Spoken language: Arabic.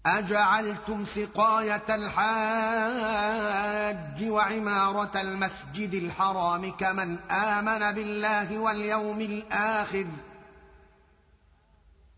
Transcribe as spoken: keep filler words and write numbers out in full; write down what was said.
أجعلتم سقاية الحاج وعمارة المسجد الحرام كمن آمن بالله واليوم الآخر